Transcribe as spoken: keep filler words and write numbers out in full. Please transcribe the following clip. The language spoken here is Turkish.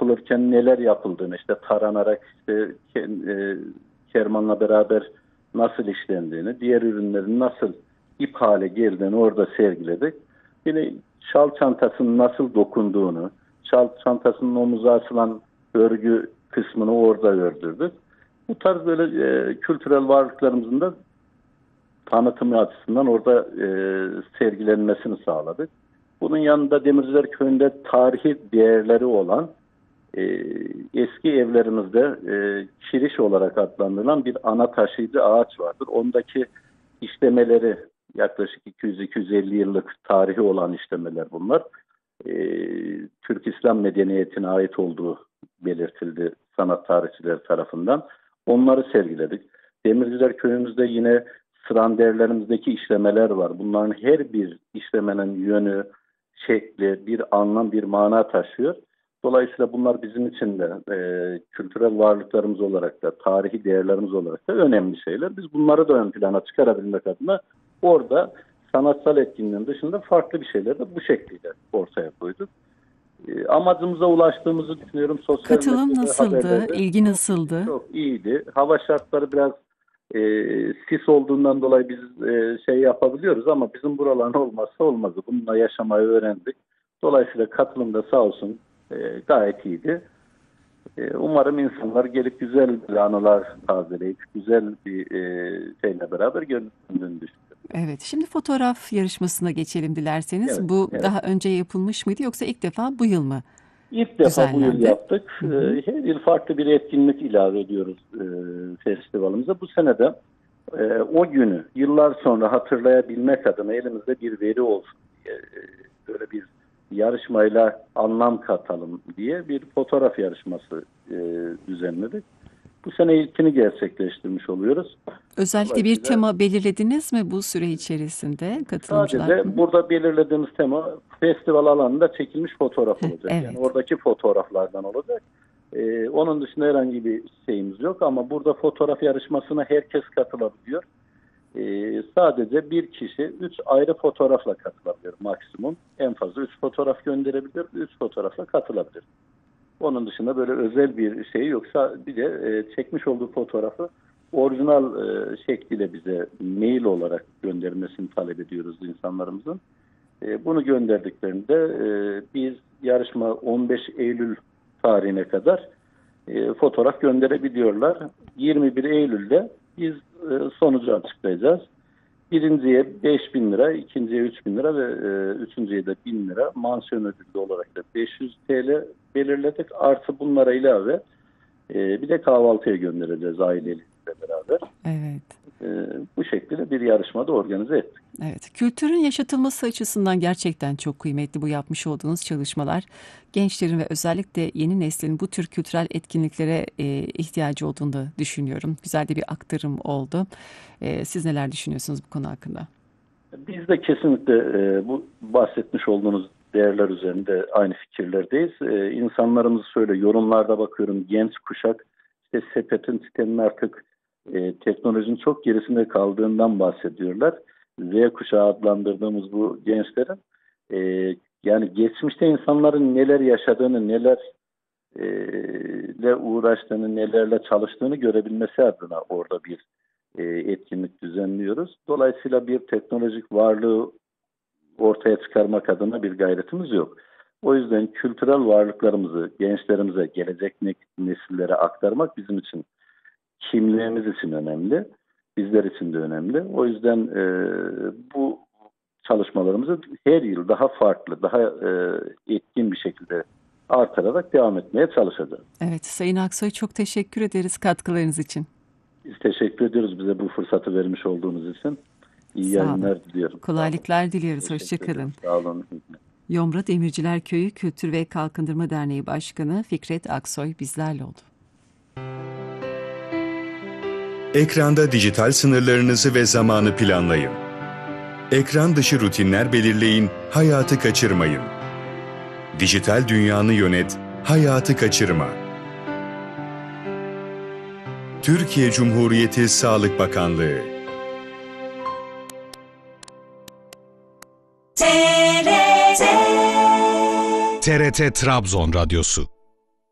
yapılırken neler yapıldığını, işte taranarak işte e, kermanla beraber nasıl işlendiğini, diğer ürünlerin nasıl ip hale geldiğini orada sergiledik. Yine şal çantasının nasıl dokunduğunu, şal çantasının omuza asılan örgü kısmını orada ördürdük. Bu tarz böyle e, kültürel varlıklarımızın da tanıtımı açısından orada e, sergilenmesini sağladık. Bunun yanında Demirciler Köyü'nde tarihi değerleri olan e, eski evlerimizde e, kiriş olarak adlandırılan bir ana taşıyıcı ağaç vardır. Ondaki işlemeleri yaklaşık iki yüz iki yüz elli yıllık tarihi olan işlemeler bunlar. E, Türk İslam medeniyetine ait olduğu belirtildi sanat tarihçileri tarafından. Onları sergiledik. Demirciler Köyümüzde yine sıranderlerimizdeki işlemeler var. Bunların her bir işlemenin yönü, şekli, bir anlam, bir mana taşıyor. Dolayısıyla bunlar bizim için de e, kültürel varlıklarımız olarak da, tarihi değerlerimiz olarak da önemli şeyler. Biz bunları da ön plana çıkarabilmek adına orada sanatsal etkinliğin dışında farklı bir şeyler de bu şekliyle ortaya koyduk. E, amacımıza ulaştığımızı düşünüyorum. Sosyal Katılım nasıldı? İlgi nasıldı? Çok iyiydi. Hava şartları biraz e, sis olduğundan dolayı biz e, şey yapabiliyoruz ama bizim buraların olmazsa olmazı. Bununla yaşamayı öğrendik. Dolayısıyla katılım da sağ olsun e, gayet iyiydi. E, umarım insanlar gelip güzel anılar tazeleyip güzel bir e, şeyle beraber göründüğünü düşünüyorum. Evet, şimdi fotoğraf yarışmasına geçelim dilerseniz. Evet, Bu evet. daha önce yapılmış mıydı yoksa ilk defa bu yıl mı? İlk defa bu yıl Düzenlendi. yaptık. Hı hı. Her yıl farklı bir etkinlik ilave ediyoruz e, festivalimize. Bu sene de e, o günü yıllar sonra hatırlayabilmek adına elimizde bir veri olsun diye, e, böyle bir yarışmayla anlam katalım diye bir fotoğraf yarışması e, düzenledik. Bu sene ilkini gerçekleştirmiş oluyoruz. Özellikle bir tema belirlediniz mi bu süre içerisinde katılımcılar? Sadece burada belirlediğimiz tema festival alanında çekilmiş fotoğraf olacak. Evet. Yani oradaki fotoğraflardan olacak. Ee, onun dışında herhangi bir şeyimiz yok ama burada fotoğraf yarışmasına herkes katılabiliyor. Ee, sadece bir kişi üç ayrı fotoğrafla katılabilir maksimum. En fazla üç fotoğraf gönderebilir, üç fotoğrafla katılabilir. Onun dışında böyle özel bir şey yoksa bir de e, çekmiş olduğu fotoğrafı orijinal e, şekliyle bize mail olarak göndermesini talep ediyoruz insanlarımızın. E, bunu gönderdiklerinde e, biz yarışma on beş Eylül tarihine kadar e, fotoğraf gönderebiliyorlar. yirmi bir Eylül'de biz e, sonucu açıklayacağız. Birinciye beş bin lira, ikinciye üç bin lira ve e, üçüncüye de bin lira mansiyon ödüllü olarak da beş yüz TL belirledik. Artı bunlara ilave e, bir de kahvaltıya göndereceğiz aileyle beraber. Evet. E, bu şekilde bir yarışmada organize ettik. Evet, kültürün yaşatılması açısından gerçekten çok kıymetli bu yapmış olduğunuz çalışmalar. Gençlerin ve özellikle yeni neslin bu tür kültürel etkinliklere e, ihtiyacı olduğunu da düşünüyorum. Güzel de bir aktarım oldu. E, siz neler düşünüyorsunuz bu konu hakkında? Biz de kesinlikle e, bu bahsetmiş olduğunuz değerler üzerinde aynı fikirlerdeyiz. E, insanlarımız şöyle yorumlarda bakıyorum, genç kuşak işte sepetin sisteminin artık e, teknolojinin çok gerisinde kaldığından bahsediyorlar. Z kuşağı adlandırdığımız bu gençlerin e, yani geçmişte insanların neler yaşadığını, nelerle uğraştığını, nelerle çalıştığını görebilmesi adına orada bir e, etkinlik düzenliyoruz. Dolayısıyla bir teknolojik varlığı ortaya çıkarmak adına bir gayretimiz yok. O yüzden kültürel varlıklarımızı gençlerimize, gelecek nesillere aktarmak bizim için, kimliğimiz için önemli. Bizler için de önemli. O yüzden e, bu çalışmalarımızı her yıl daha farklı, daha e, etkin bir şekilde artırarak devam etmeye çalışacağız. Evet, Sayın Aksoy çok teşekkür ederiz katkılarınız için. Biz teşekkür ediyoruz bize bu fırsatı vermiş olduğunuz için. İyi Sağ yayınlar olun. diliyorum. Kolaylıklar diliyoruz. Hoşçakalın. Sağ olun. Yomra Demirciler Köyü Kültür ve Kalkındırma Derneği Başkanı Fikret Aksoy bizlerle oldu. Ekranda dijital sınırlarınızı ve zamanı planlayın. Ekran dışı rutinler belirleyin, hayatı kaçırmayın. Dijital dünyanı yönet, hayatı kaçırma. Türkiye Cumhuriyeti Sağlık Bakanlığı. T R T Trabzon Radyosu